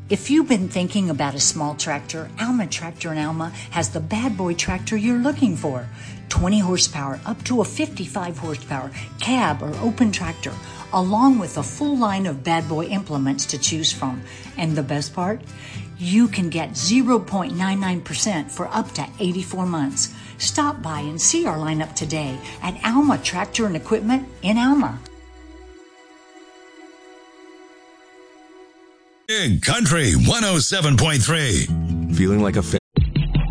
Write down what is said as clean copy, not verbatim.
If you've been thinking about a small tractor, Alma Tractor in Alma has the bad boy tractor you're looking for. 20 horsepower up to a 55 horsepower cab or open tractor, along with a full line of bad boy implements to choose from. And the best part? You can get 0.99% for up to 84 months. Stop by and see our lineup today at Alma Tractor and Equipment in Alma. Big Country 107.3. Feeling like a